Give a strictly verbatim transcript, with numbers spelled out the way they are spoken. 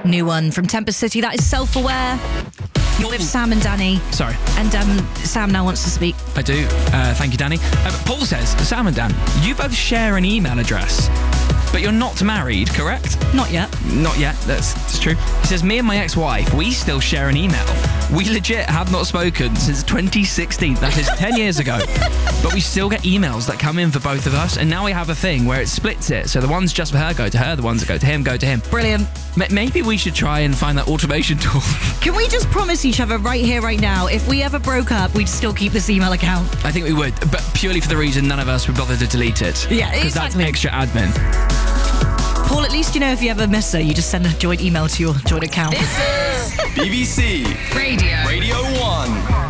New one from Tempest City. That is Self-Aware. You're with Sam and Danny. Sorry. And um, Sam now wants to speak. I do. Uh, thank you, Danny. Uh, but Paul says, Sam and Dan, you both share an email address, but you're not married, correct? Not yet. Not yet. That's, that's true. He says, me and my ex-wife, we still share an email. We legit have not spoken since twenty sixteen. That is ten years ago. But we still get emails that come in for both of us. And now we have a thing where it splits it. So the ones just for her go to her, the ones that go to him go to him. Brilliant. M- maybe we should try and find that automation tool. Can we just promise each other right here, right now, if we ever broke up, we'd still keep this email account? I think we would, but purely for the reason none of us would bother to delete it. Yeah, Because that's exactly. extra admin. Paul, at least you know if you ever miss her, you just send a joint email to your joint account. This is B B C Radio. Radio one.